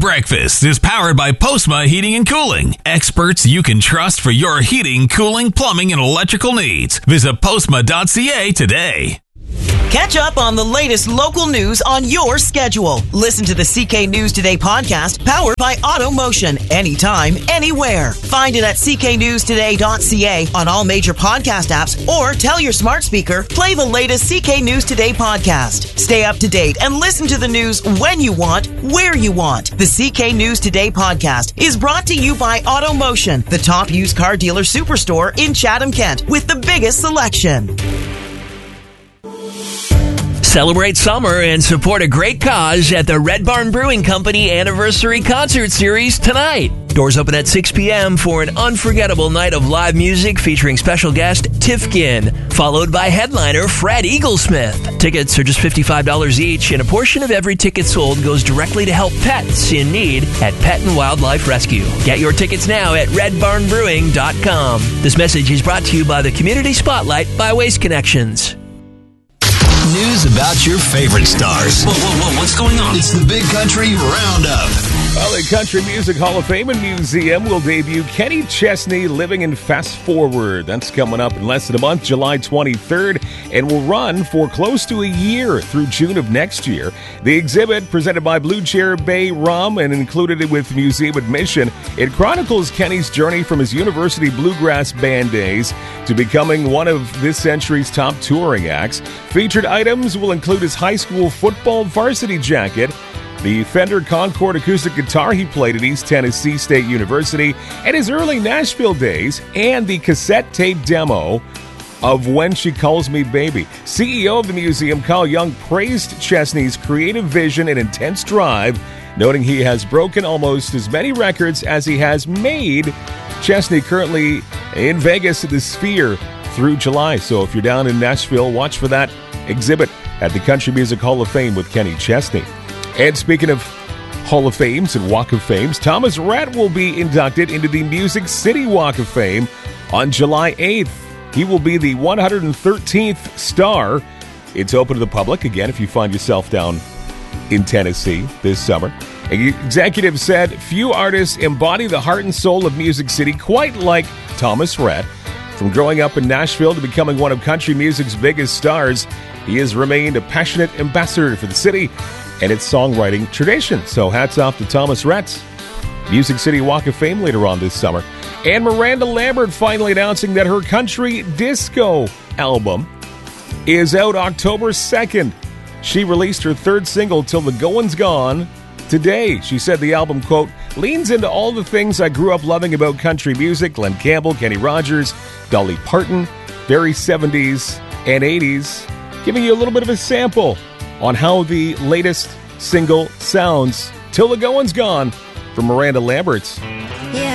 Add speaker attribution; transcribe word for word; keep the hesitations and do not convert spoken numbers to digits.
Speaker 1: Breakfast is powered by Postma Heating and Cooling. Experts you can trust for your heating, cooling, plumbing, and electrical needs. Visit postma dot c a today.
Speaker 2: Catch up on the latest local news on your schedule. Listen to the C K News Today podcast, powered by AutoMotion, anytime, anywhere. Find it at c k news today dot c a on all major podcast apps, or tell your smart speaker, play the latest C K News Today podcast. Stay up to date and listen to the news when you want, where you want. The C K News Today podcast is brought to you by AutoMotion, the top used car dealer superstore in Chatham-Kent, with the biggest selection.
Speaker 3: Celebrate summer and support a great cause at the Red Barn Brewing Company Anniversary Concert Series tonight. Doors open at six p.m. for an unforgettable night of live music featuring special guest Tifkin, followed by headliner Fred Eaglesmith. Tickets are just fifty-five dollars each, and a portion of every ticket sold goes directly to help pets in need at Pet and Wildlife Rescue. Get your tickets now at red barn brewing dot com. This message is brought to you by the Community Spotlight by Waste Connections.
Speaker 1: News about your favorite stars.
Speaker 4: Whoa, whoa, whoa, what's going on?
Speaker 1: It's the Big Country Roundup.
Speaker 5: Well, the Country Music Hall of Fame and Museum will debut Kenny Chesney Living in Fast Forward. That's coming up in less than a month, July twenty-third, and will run for close to a year through June of next year. The exhibit, presented by Blue Chair Bay Rum and included with museum admission, it chronicles Kenny's journey from his university bluegrass band days to becoming one of this century's top touring acts. Featured items will include his high school football varsity jacket, the Fender Concord acoustic guitar he played at East Tennessee State University, and his early Nashville days, and the cassette tape demo of When She Calls Me Baby. C E O of the museum, Kyle Young, praised Chesney's creative vision and intense drive, noting he has broken almost as many records as he has made. Chesney currently in Vegas at the Sphere through July, so if you're down in Nashville, watch for that exhibit at the Country Music Hall of Fame with Kenny Chesney. And speaking of Hall of Fames and Walk of Fames, Thomas Rhett will be inducted into the Music City Walk of Fame on July eighth. He will be the one hundred thirteenth star. It's open to the public, again, if you find yourself down in Tennessee this summer. An executive said, few artists embody the heart and soul of Music City quite like Thomas Rhett. From growing up in Nashville to becoming one of country music's biggest stars, he has remained a passionate ambassador for the city and its songwriting tradition. So hats off to Thomas Rhett. Music City Walk of Fame later on this summer. And Miranda Lambert finally announcing that her country disco album is out October second. She released her third single, Till the Goin's Gone, today. She said the album, quote, leans into all the things I grew up loving about country music: Glenn Campbell, Kenny Rogers, Dolly Parton, very seventies and eighties, giving you a little bit of a sample on how the latest single sounds. Till the Goin's Gone from Miranda Lambert.